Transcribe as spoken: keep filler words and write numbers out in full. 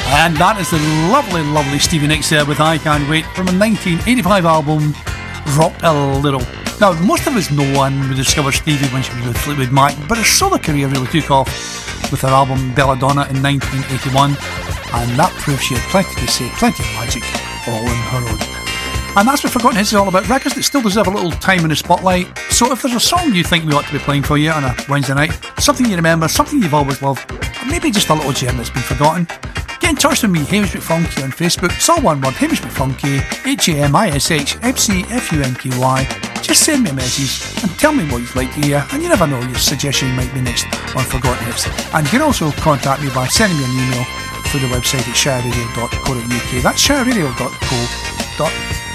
And that is the lovely, lovely Stevie Nicks there with I Can't Wait from a nineteen eighty-five album, Rock a Little. Now, most of us know and we discovered Stevie when she was with Fleetwood Mac, but her solo career really took off with her album Belladonna in nineteen eighty-one, and that proves she had plenty to say, plenty of magic, all in her own. And that's what Forgotten Hits is all about, records that still deserve a little time in the spotlight. So if there's a song you think we ought to be playing for you on a Wednesday night, something you remember, something you've always loved, or maybe just a little gem that's been forgotten, get in touch with me, Hamish McFunky on Facebook. It's all one word, Hamish McFunky, H A M I S H M C F U N K Y. Just send me a message and tell me what you'd like to hear, and you never know, your suggestion might be next on Forgotten Hits. And you can also contact me by sending me an email through the website at shire radio dot co dot uk. That's shire radio dot co dot uk.